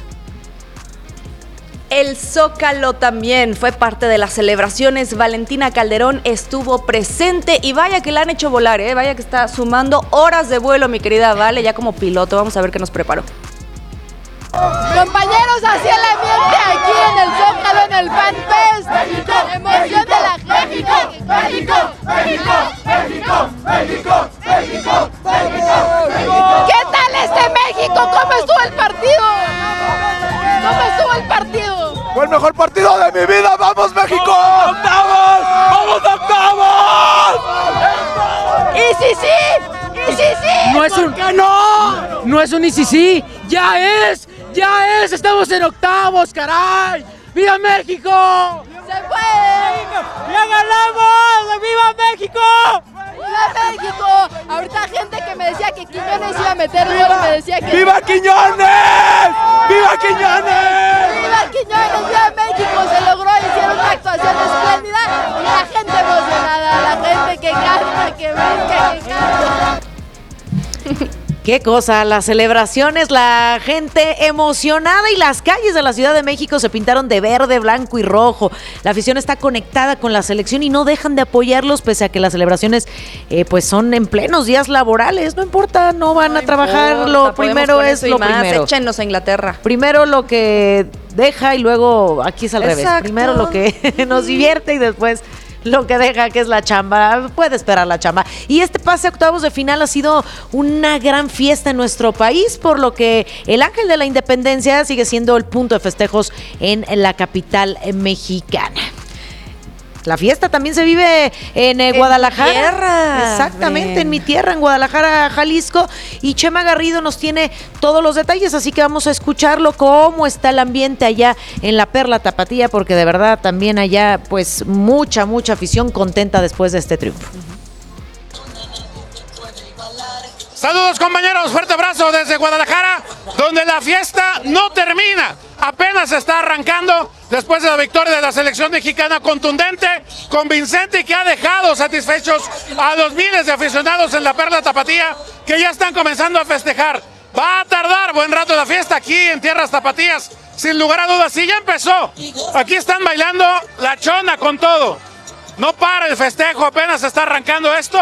El Zócalo también fue parte de las celebraciones. Valentina Calderón estuvo presente y vaya que la han hecho volar, ¿eh? Vaya que está sumando horas de vuelo, mi querida Vale, ya como piloto. Vamos a ver qué nos preparó. Compañeros, así el ambiente aquí en el Zócalo, en el Fan Fest. México, emoción de la gente. México, México, México, México, México, México, México. ¿Qué tal este México? ¿Cómo estuvo el partido? ¿Cómo estuvo el partido? Fue el mejor partido de mi vida. ¡Vamos, México! ¡Vamos, octavos! ¡Vamos, octavos! ¡Y sí, sí! ¡Y sí, sí! No es un... ¿Por qué no? No es un y sí, sí. ¡Ya es! ¡Ya es! ¡Estamos en octavos, caray! ¡Viva México! ¡Se fue! ¡Ya ganamos! ¡Viva México! ¡Viva México! Ahorita gente que me decía que Quiñones iba a meter gol, me decía que... ¡Viva Quiñones! ¡Viva Quiñones! ¡Viva Quiñones! ¡Viva México! Se logró, hicieron una actuación espléndida y la gente emocionada, la gente que canta, que brinca, que canta. Qué cosa, las celebraciones, la gente emocionada y las calles de la Ciudad de México se pintaron de verde, blanco y rojo. La afición está conectada con la selección y no dejan de apoyarlos pese a que las celebraciones eh, pues son en plenos días laborales. No importa, no van no a trabajar, importa, lo primero es lo más, primero. Échenos a Inglaterra. Primero lo que deja y luego aquí es al Exacto. revés. Primero lo que nos divierte y después lo que deja, que es la chamba. Puede esperar la chamba. Y este pase a octavos de final ha sido una gran fiesta en nuestro país, por lo que el Ángel de la Independencia sigue siendo el punto de festejos en la capital mexicana. La fiesta también se vive en, eh, en Guadalajara. Mi tierra. Exactamente, Ven. en mi tierra, en Guadalajara, Jalisco. Y Chema Garrido nos tiene todos los detalles, así que vamos a escucharlo, cómo está el ambiente allá en la Perla Tapatía, porque de verdad también allá, pues, mucha, mucha afición contenta después de este triunfo. Saludos compañeros, fuerte abrazo desde Guadalajara, donde la fiesta no termina, apenas está arrancando después de la victoria de la selección mexicana contundente, convincente y que ha dejado satisfechos a los miles de aficionados en la Perla Tapatía que ya están comenzando a festejar. Va a tardar buen rato la fiesta aquí en tierras tapatías, sin lugar a dudas, sí ya empezó. Aquí están bailando la chona con todo. No para el festejo, apenas está arrancando esto.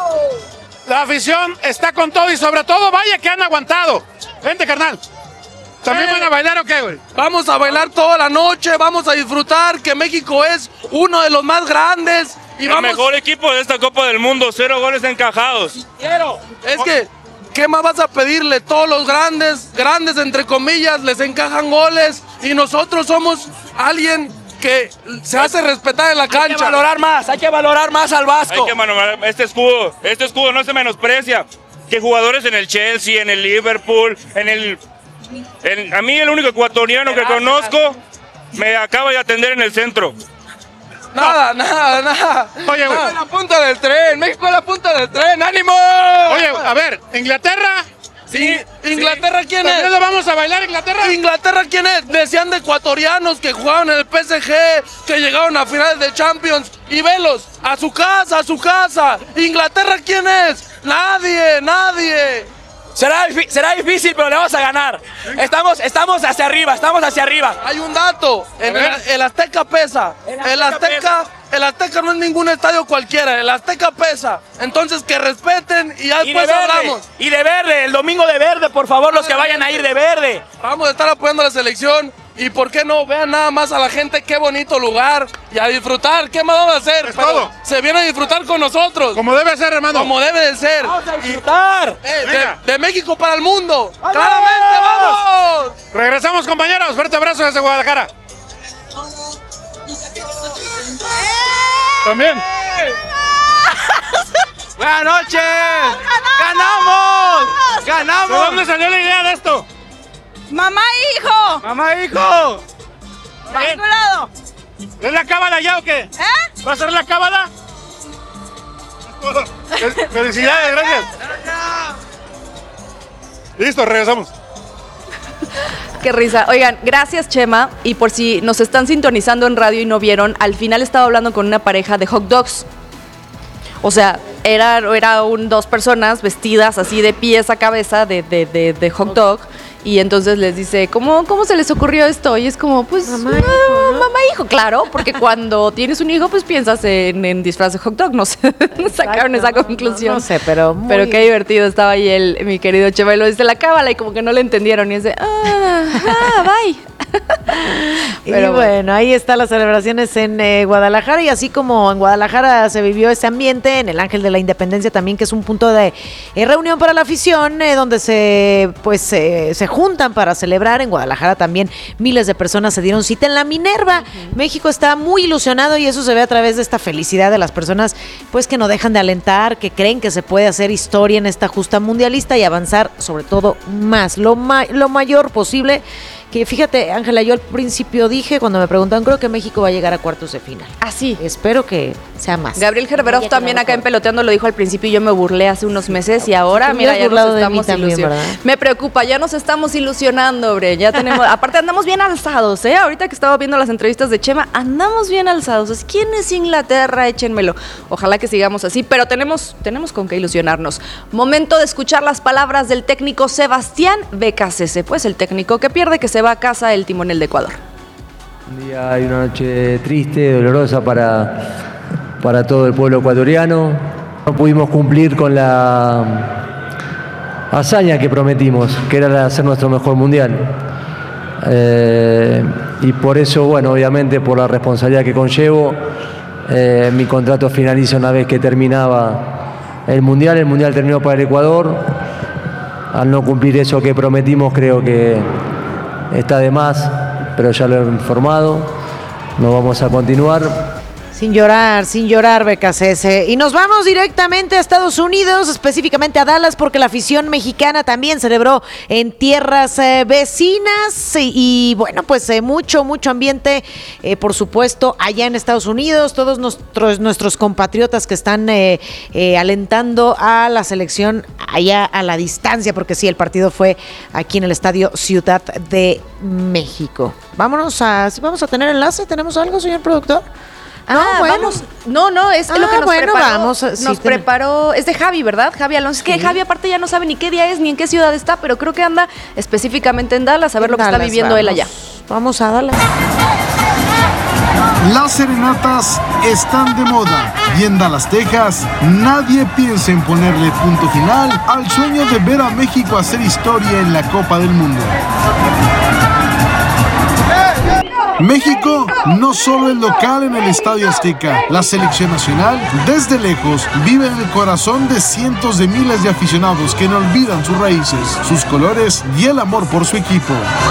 La afición está con todo y sobre todo, vaya que han aguantado. Vente, carnal. ¿También van a bailar o qué, güey? Vamos a bailar toda la noche, vamos a disfrutar que México es uno de los más grandes. Y el vamos... mejor equipo de esta Copa del Mundo, cero goles encajados. Quiero. Es que, ¿qué más vas a pedirle? Todos los grandes, grandes entre comillas, les encajan goles y nosotros somos alguien que se hace respetar en la cancha. Hay que valorar más, hay que valorar más al Vasco. Hay que valorar este escudo, este escudo no se menosprecia. Que jugadores en el Chelsea, en el Liverpool, en el... En, a mí el único ecuatoriano que conozco me acaba de atender en el centro. Nada, nada, nada. Oye, güey. Nada, la punta del tren, México es la punta del tren, ¡ánimo! Oye, a ver, Inglaterra... Sí, ¿Inglaterra quién es? ¿También lo vamos a bailar, Inglaterra? ¿Inglaterra quién es? Decían de ecuatorianos que jugaban en el P S G, que llegaron a finales de Champions. Y velos, a su casa, a su casa. ¿Inglaterra quién es? Nadie, nadie. Será, será difícil, pero le vamos a ganar. Estamos, estamos hacia arriba, estamos hacia arriba. Hay un dato, en el, el Azteca pesa. El Azteca, el Azteca, el Azteca no es ningún estadio cualquiera, el Azteca pesa. Entonces que respeten y ya después y de verde, hablamos. Y de verde, el domingo de verde, por favor, los que vayan a ir de verde. Vamos a estar apoyando a la selección. Y por qué no, vean nada más a la gente, qué bonito lugar. Y a disfrutar, ¿qué más vamos a hacer? Es todo. Se viene a disfrutar con nosotros. Como debe ser, hermano. Como debe de ser. Vamos a disfrutar. Eh, de, de México para el mundo. ¡Vamos! ¡Claramente, vamos! Regresamos, compañeros. Fuerte abrazo desde Guadalajara. También. Buenas noches. ¡Ganamos! ¡Ganamos! ¿De dónde salió la idea de esto? ¡Mamá e hijo! ¡Mamá e hijo! ¡Vinculado! ¿Es la cábala ya o qué? ¿Eh? ¿Va a ser la cábala? Felicidades, gracias. Listo, regresamos. Qué risa. Oigan, gracias, Chema. Y por si nos están sintonizando en radio y no vieron, al final estaba hablando con una pareja de hot dogs. O sea, era, era un, dos personas vestidas así de pies a cabeza de, de, de, de hot dog. Y entonces les dice, ¿cómo, ¿cómo se les ocurrió esto? Y es como, pues, mamá, ah, hijo, ¿no? mamá, hijo, claro, porque cuando tienes un hijo, pues piensas en, en disfraz de hot dog, no sé, sacaron esa conclusión. No, no sé, pero muy... Pero qué divertido estaba ahí el, mi querido Chema, y lo dice la cábala y como que no le entendieron, y es de, ah, ah, bye. Pero y bueno, ahí están las celebraciones en eh, Guadalajara, y así como en Guadalajara se vivió ese ambiente, en el Ángel de la Independencia también, que es un punto de eh, reunión para la afición, eh, donde se pues eh, se juntan para celebrar. En Guadalajara también miles de personas se dieron cita en la Minerva. Uh-huh. México está muy ilusionado y eso se ve a través de esta felicidad de las personas, pues que no dejan de alentar, que creen que se puede hacer historia en esta justa mundialista y avanzar sobre todo más, lo, ma- lo mayor posible. Que fíjate, Ángela, yo al principio dije, cuando me preguntaban, creo que México va a llegar a cuartos de final. Así. Espero que sea más. Gabriel Gerberov también acá en Peloteando lo dijo al principio y yo me burlé hace unos meses y ahora, mira, ya nos estamos ilusionando. Me preocupa, ya nos estamos ilusionando, hombre. Ya tenemos, aparte andamos bien alzados, ¿eh? Ahorita que estaba viendo las entrevistas de Chema, andamos bien alzados. ¿Quién es Inglaterra? Échenmelo. Ojalá que sigamos así, pero tenemos, tenemos con qué ilusionarnos. Momento de escuchar las palabras del técnico Sebastián Becasese, pues el técnico que pierde, que se va a casa el timonel de Ecuador. Un día y una noche triste, dolorosa para, para todo el pueblo ecuatoriano. No pudimos cumplir con la hazaña que prometimos, que era la de hacer nuestro mejor mundial. Eh, y por eso, bueno, obviamente por la responsabilidad que conllevo, eh, mi contrato finaliza una vez que terminaba el mundial. El mundial terminó para el Ecuador. Al no cumplir eso que prometimos, creo que está de más, pero ya lo he informado, no vamos a continuar. Sin llorar, sin llorar, Becasese. Y nos vamos directamente a Estados Unidos, específicamente a Dallas, porque la afición mexicana también celebró en tierras eh, vecinas. Y, y bueno, pues eh, mucho, mucho ambiente, eh, por supuesto, allá en Estados Unidos. Todos nuestros, nuestros compatriotas que están eh, eh, alentando a la selección allá a la distancia, porque sí, el partido fue aquí en el Estadio Ciudad de México. Vámonos a, vamos a tener enlace. ¿Tenemos algo, señor productor? Ah, no, bueno. Vamos. No, no, es ah, lo que nos bueno, preparó. Vamos, nos sí, preparó, es de Javi, ¿verdad? Javi Alonso. Sí. Es que Javi aparte ya no sabe ni qué día es, ni en qué ciudad está, pero creo que anda específicamente en Dallas, a ver en lo que Dallas, está viviendo vamos. él allá. Vamos a Dallas. Las serenatas están de moda y en Dallas, Texas, nadie piensa en ponerle punto final al sueño de ver a México hacer historia en la Copa del Mundo. México no solo es local en el Estadio Azteca, la selección nacional desde lejos vive en el corazón de cientos de miles de aficionados que no olvidan sus raíces, sus colores y el amor por su equipo.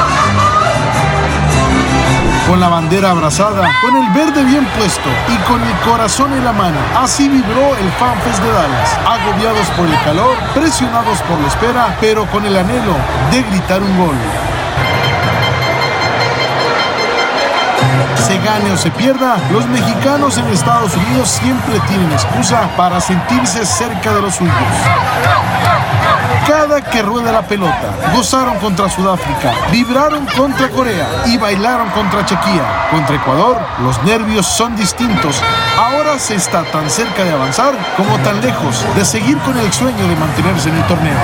Con la bandera abrazada, con el verde bien puesto y con el corazón en la mano, así vibró el FanFest de Dallas, agobiados por el calor, presionados por la espera, pero con el anhelo de gritar un gol. Se gane o se pierda, los mexicanos en Estados Unidos siempre tienen excusa para sentirse cerca de los suyos. Cada que rueda la pelota, gozaron contra Sudáfrica, vibraron contra Corea y bailaron contra Chequia. Contra Ecuador, los nervios son distintos. Ahora se está tan cerca de avanzar como tan lejos de seguir con el sueño de mantenerse en el torneo.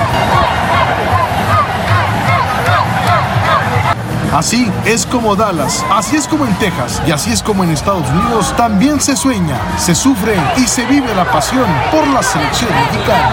Así es como Dallas, así es como en Texas y así es como en Estados Unidos también se sueña, se sufre y se vive la pasión por la selección mexicana.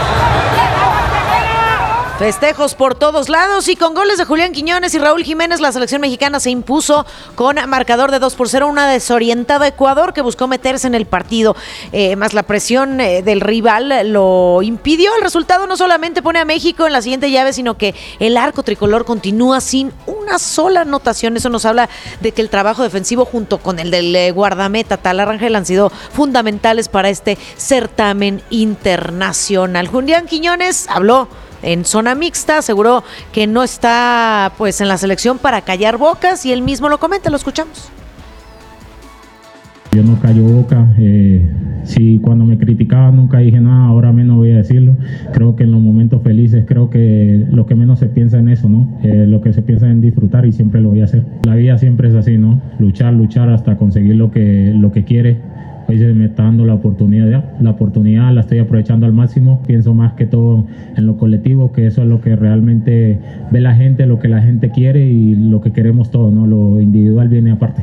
Festejos por todos lados y con goles de Julián Quiñones y Raúl Jiménez, la selección mexicana se impuso con marcador de dos por cero, una desorientada Ecuador que buscó meterse en el partido, eh, más la presión eh, del rival lo impidió. El resultado no solamente pone a México en la siguiente llave, sino que el arco tricolor continúa sin una sola anotación. Eso nos habla de que el trabajo defensivo junto con el del eh, guardameta Tala Rangel han sido fundamentales para este certamen internacional. Julián Quiñones habló en zona mixta, aseguró que no está pues en la selección para callar bocas y él mismo lo comenta, lo escuchamos. Yo no callo boca, eh, si cuando me criticaban nunca dije nada, ahora menos voy a decirlo. Creo que en los momentos felices, creo que lo que menos se piensa en eso, ¿no? Eh, lo que se piensa en disfrutar y siempre lo voy a hacer. La vida siempre es así, ¿no? Luchar, luchar hasta conseguir lo que, lo que quiere. Hoy se me está dando la oportunidad, la oportunidad la estoy aprovechando al máximo. Pienso más que todo en lo colectivo, que eso es lo que realmente ve la gente, lo que la gente quiere y lo que queremos todos, ¿no? Lo individual viene aparte.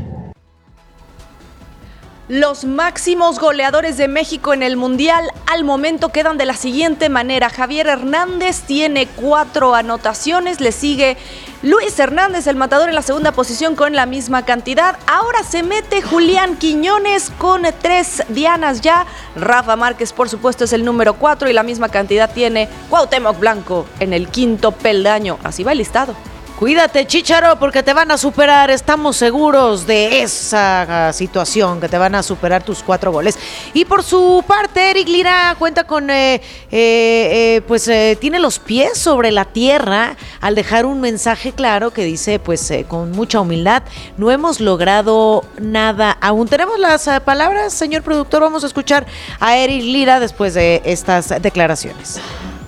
Los máximos goleadores de México en el Mundial al momento quedan de la siguiente manera. Javier Hernández tiene cuatro anotaciones, le sigue Luis Hernández, el matador, en la segunda posición con la misma cantidad. Ahora se mete Julián Quiñones con tres dianas ya. Rafa Márquez, por supuesto, es el número cuatro y la misma cantidad tiene Cuauhtémoc Blanco en el quinto peldaño. Así va el listado. Cuídate, Chícharo, porque te van a superar. Estamos seguros de esa situación, que te van a superar tus cuatro goles. Y por su parte, Eric Lira cuenta con, eh, eh, eh, pues eh, tiene los pies sobre la tierra al dejar un mensaje claro que dice, pues eh, con mucha humildad, no hemos logrado nada aún. Tenemos las eh, palabras, señor productor, vamos a escuchar a Eric Lira después de estas declaraciones.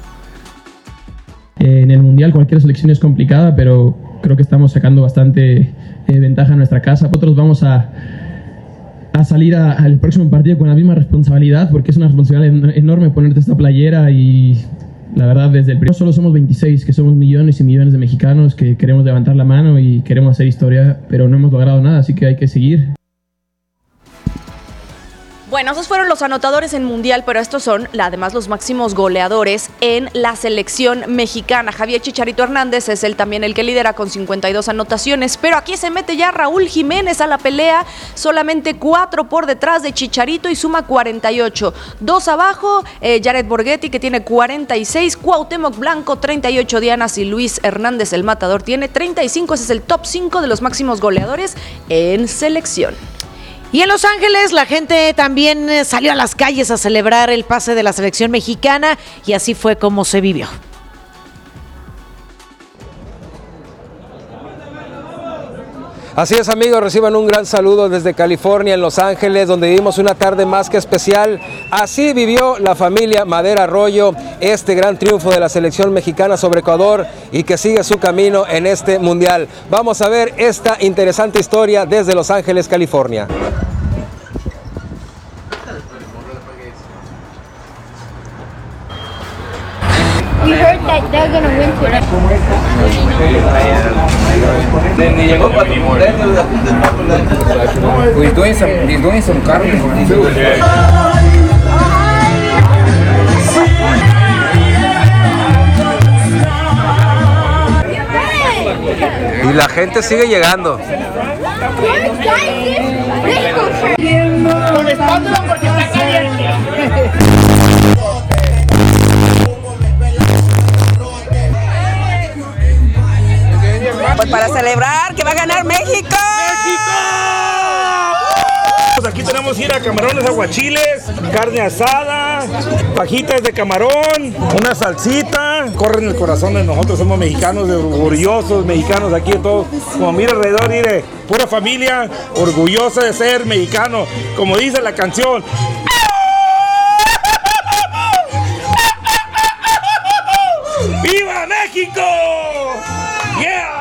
En el Mundial cualquier selección es complicada, pero creo que estamos sacando bastante eh, ventaja en nuestra casa. Nosotros vamos a, a salir a, al próximo partido con la misma responsabilidad, porque es una responsabilidad enorme ponerte esta playera y la verdad desde el primero solo somos veintiséis, que somos millones y millones de mexicanos que queremos levantar la mano y queremos hacer historia, pero no hemos logrado nada, así que hay que seguir. Bueno, esos fueron los anotadores en Mundial, pero estos son además los máximos goleadores en la selección mexicana. Javier Chicharito Hernández es él también el que lidera con cincuenta y dos anotaciones, pero aquí se mete ya Raúl Jiménez a la pelea, solamente cuatro por detrás de Chicharito y suma cuarenta y ocho. Dos abajo, eh, Jared Borghetti, que tiene cuarenta y seis, Cuauhtémoc Blanco treinta y ocho dianas y Luis Hernández, el matador, tiene treinta y cinco. Ese es el top cinco de los máximos goleadores en selección. Y en Los Ángeles la gente también salió a las calles a celebrar el pase de la selección mexicana y así fue como se vivió. Así es, amigos, reciban un gran saludo desde California, en Los Ángeles, donde vivimos una tarde más que especial. Así vivió la familia Madera Arroyo este gran triunfo de la selección mexicana sobre Ecuador y que sigue su camino en este mundial. Vamos a ver esta interesante historia desde Los Ángeles, California. We heard that they're gonna win today. He's doing some, he's doing some cardio. Y la gente sigue llegando. Con espátula porque está caliente. Pues para celebrar que va a ganar México. ¡México! Aquí tenemos ir a camarones aguachiles, carne asada, fajitas de camarón, una salsita. Corre en el corazón de nosotros, somos mexicanos, orgullosos mexicanos aquí en todo. Como mira alrededor, mire, pura familia orgullosa de ser mexicano. Como dice la canción. ¡Viva México! ¡Yeah!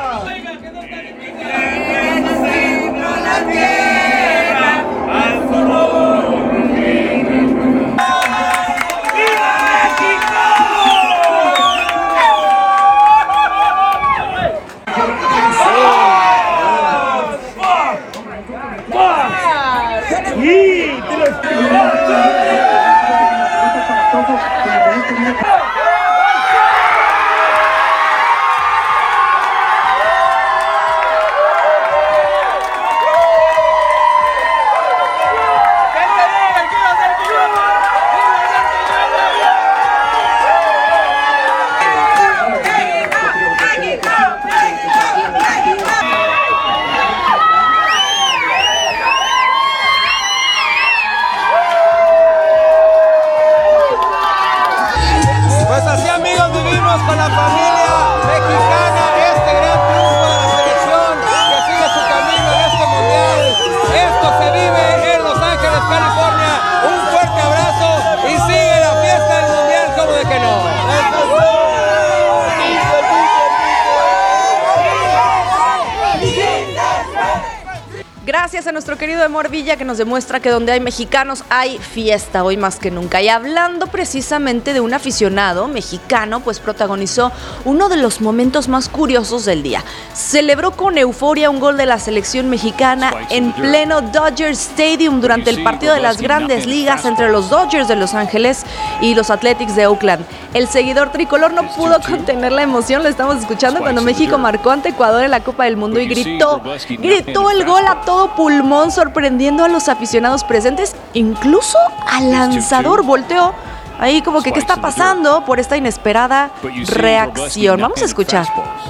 Gracias a nuestro querido Emor Villa, que nos demuestra que donde hay mexicanos hay fiesta hoy más que nunca. Y hablando precisamente de un aficionado mexicano, pues protagonizó uno de los momentos más curiosos del día. Celebró con euforia un gol de la selección mexicana en pleno Dodger Stadium durante el partido de las Grandes Ligas entre los Dodgers de Los Ángeles y los Athletics de Oakland. El seguidor tricolor no pudo contener la emoción, lo estamos escuchando cuando México marcó ante Ecuador en la Copa del Mundo y gritó, gritó el gol a todo pulmón, sorprendiendo a los aficionados presentes, incluso al lanzador volteó ahí como que qué está pasando por esta inesperada reacción. Vamos a escuchar.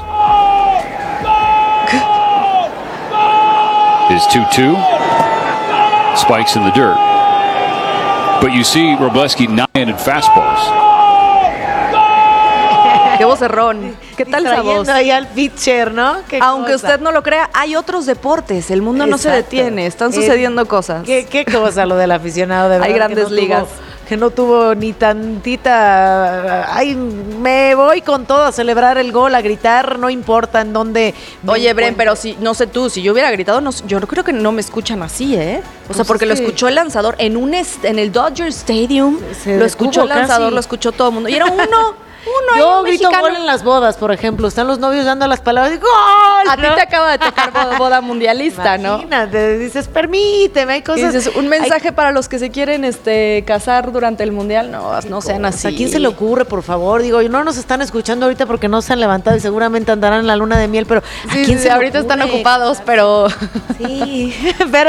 Is two two, spikes in the dirt, but you see Robleski nine-handed fastballs. Qué vocerrón. ¿Qué tal esa voz? Ahí al pitcher, ¿no? ¿Qué Aunque cosa? usted no lo crea, hay otros deportes. El mundo Exacto. no se detiene. Están sucediendo eh, cosas. ¿Qué, qué cosa lo del aficionado? De verdad, hay grandes que no ligas. Tuvo, que no tuvo ni tantita... Ay, me voy con todo a celebrar el gol, a gritar, no importa en dónde... Oye, Bren, pero si, no sé tú, si yo hubiera gritado, no, yo creo que no me escuchan así, ¿eh? O pues sea, porque es que... lo escuchó el lanzador en un est en el Dodger Stadium. Se lo escuchó el lanzador, casi. Lo escuchó todo el mundo. Y era uno... Uno Yo grito mexicano. Gol en las bodas, por ejemplo. Están los novios dando las palabras y ¡gol! A ¿no? ti te acaba de tocar boda, boda mundialista, ¿no? Imagínate, dices, permíteme, hay cosas... Y dices, un mensaje hay... para los que se quieren este, casar durante el mundial, no, no sean así. ¿A quién se le ocurre, por favor? Digo, no nos están escuchando ahorita porque no se han levantado y seguramente andarán en la luna de miel, pero sí, ¿a quién sí, se le ahorita ocurre? Están ocupados, pero... Sí, pero